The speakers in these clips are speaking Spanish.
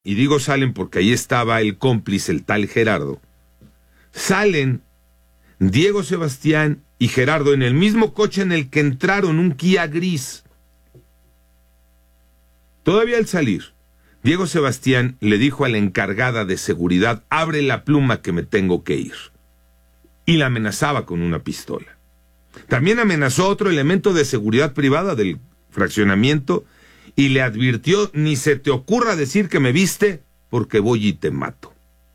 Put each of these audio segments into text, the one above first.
y digo salen porque ahí estaba el cómplice, el tal Gerardo, salen Diego Sebastián y Gerardo en el mismo coche en el que entraron, un Kia gris. Todavía al salir, Diego Sebastián le dijo a la encargada de seguridad: abre la pluma que me tengo que ir. Y la amenazaba con una pistola. También amenazó a otro elemento de seguridad privada del fraccionamiento y le advirtió: ni se te ocurra decir que me viste, porque voy y te mato.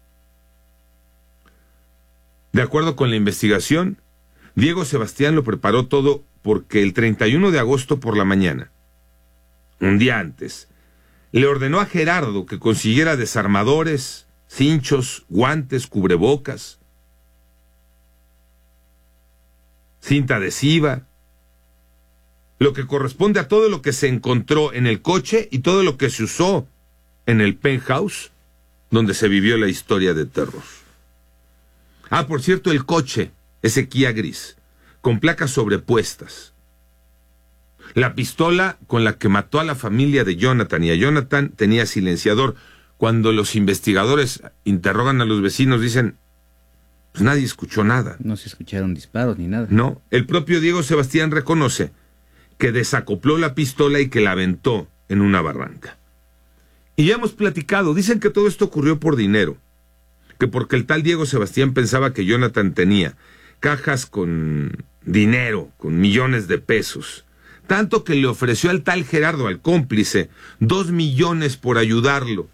De acuerdo con la investigación, Diego Sebastián lo preparó todo porque el 31 de agosto por la mañana, un día antes, le ordenó a Gerardo que consiguiera desarmadores, cinchos, guantes, cubrebocas, cinta adhesiva, lo que corresponde a todo lo que se encontró en el coche y todo lo que se usó en el penthouse donde se vivió la historia de terror. Ah, por cierto, el coche, ese Kia gris, con placas sobrepuestas. La pistola con la que mató a la familia de Jonathan y a Jonathan tenía silenciador. Cuando los investigadores interrogan a los vecinos, dicen: pues nadie escuchó nada. No se escucharon disparos ni nada. No, el propio Diego Sebastián reconoce que desacopló la pistola y que la aventó en una barranca. Y ya hemos platicado, dicen que todo esto ocurrió por dinero, que porque el tal Diego Sebastián pensaba que Jonathan tenía cajas con dinero, con millones de pesos, tanto que le ofreció al tal Gerardo, al cómplice, 2 millones por ayudarlo.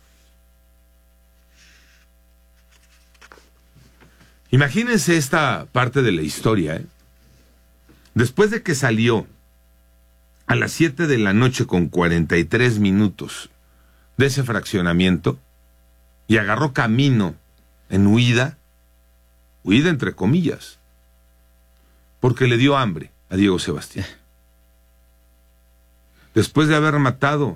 Imagínense esta parte de la historia, ¿eh? Después de que salió a las 7 de la noche con 43 minutos de ese fraccionamiento y agarró camino en huida entre comillas, porque le dio hambre a Diego Sebastián. Después de haber matado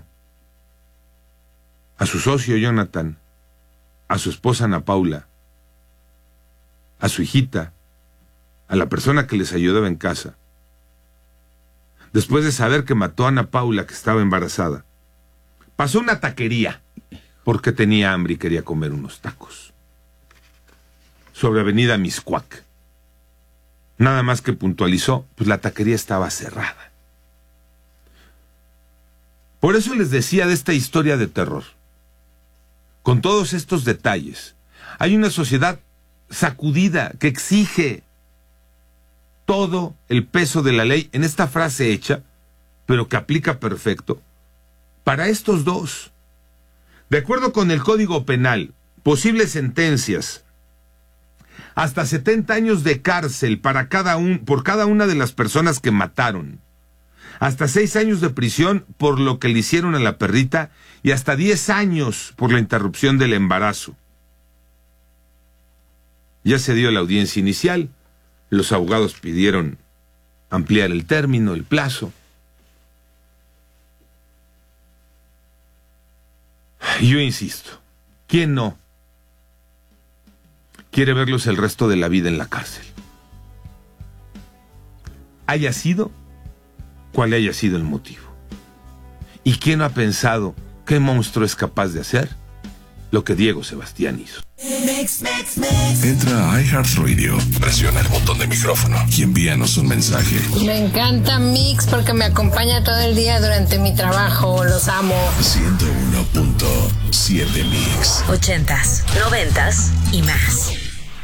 a su socio Jonathan, a su esposa Ana Paula, a su hijita, a la persona que les ayudaba en casa, después de saber que mató a Ana Paula, que estaba embarazada, pasó a una taquería porque tenía hambre y quería comer unos tacos sobre Avenida Mixcoac. Nada más que puntualizó, pues la taquería estaba cerrada. Por eso les decía de esta historia de terror. Con todos estos detalles, hay una sociedad sacudida que exige todo el peso de la ley en esta frase hecha, pero que aplica perfecto para estos dos. De acuerdo con el Código Penal, posibles sentencias hasta 70 años de cárcel por cada una de las personas que mataron, hasta 6 años de prisión por lo que le hicieron a la perrita y hasta 10 años por la interrupción del embarazo. Ya se dio la audiencia inicial, los abogados pidieron ampliar el término, el plazo. Yo insisto, ¿quién no quiere verlos el resto de la vida en la cárcel? Haya sido cuál haya sido el motivo. ¿Y quién no ha pensado qué monstruo es capaz de hacer lo que Diego Sebastián hizo? Entra a iHeartRadio, presiona el botón de micrófono y envíanos un mensaje. Me encanta Mix porque me acompaña todo el día durante mi trabajo. Los amo. 101.7 Mix. 80s, 90s y más.